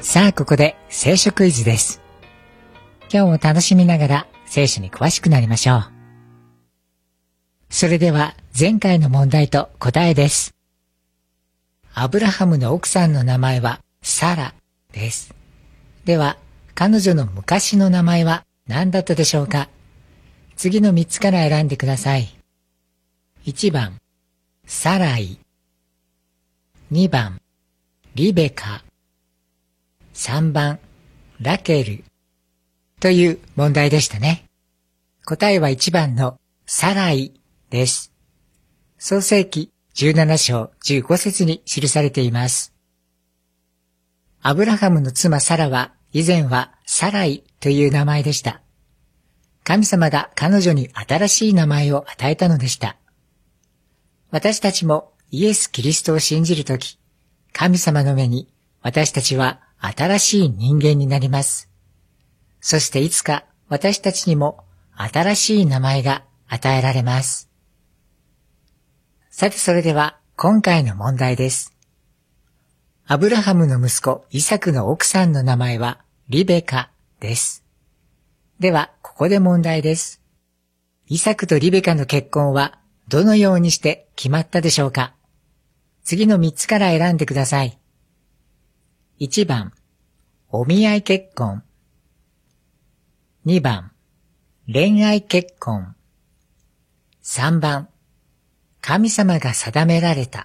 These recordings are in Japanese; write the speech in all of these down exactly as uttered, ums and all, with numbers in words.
さあ、ここで聖書クイズです。今日も楽しみながら聖書に詳しくなりましょう。それでは前回の問題と答えです。アブラハムの奥さんの名前はサラです。では、彼女の昔の名前は何だったでしょうか？次のみっつから選んでください。いちばん、サライ。にばん、リベカ。さんばん、ラケル。という問題でしたね。答えはいちばんのサライです。創世記じゅうなな章じゅうご節に記されています。アブラハムの妻サラは以前はサライという名前でした。神様が彼女に新しい名前を与えたのでした。私たちもイエス・キリストを信じるとき、神様の目に私たちは新しい人間になります。そしていつか私たちにも新しい名前が与えられます。さてそれでは今回の問題です。アブラハムの息子イサクの奥さんの名前はリベカです。ではここで問題です。イサクとリベカの結婚はどのようにして決まったでしょうか？次のみっつから選んでください。いちばん、お見合い結婚。にばん、恋愛結婚。さんばん、神様が定められた。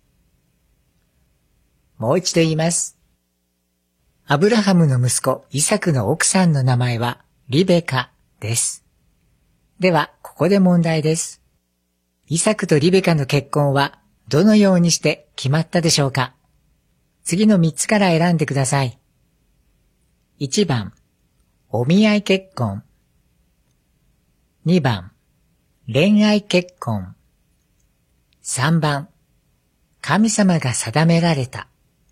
もう一度言います。アブラハムの息子イサクの奥さんの名前はリベカです。では、ここで問題です。イサクとリベカの結婚はどのようにして決まったでしょうか？次のみっつから選んでください。いちばん、お見合い結婚。にばん、恋愛結婚。さんばん、神様が定められた。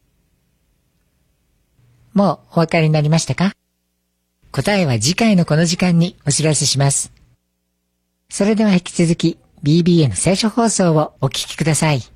もうお分かりになりましたか？答えは次回のこの時間にお知らせします。それでは引き続き ビービーエー の聖書放送をお聞きください。